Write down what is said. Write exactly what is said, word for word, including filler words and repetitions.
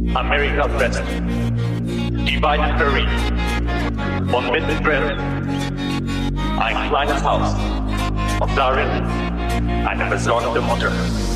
America's best. Divided Berlin. Von mittendrin. Ein kleines Haus. Auf darin eine besorgte Mutter.